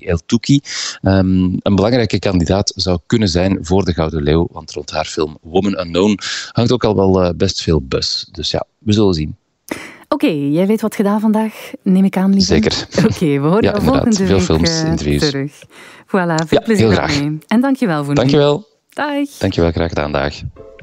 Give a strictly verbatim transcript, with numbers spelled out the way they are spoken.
El Touki um, een belangrijke kandidaat zou kunnen zijn voor de Gouden Leeuw, want rond haar film Woman Unknown hangt ook al wel uh, best veel buzz. Dus ja, we zullen zien. Oké, okay, jij weet wat gedaan vandaag, neem ik aan, lieve. Zeker. Oké, okay, we horen ja, je volgende veel week films, uh, interviews. terug. Voilà, veel ja, plezier heel graag. daarmee. En dankjewel voor nu. Dankjewel. Dag. Dankjewel, graag gedaan, dag.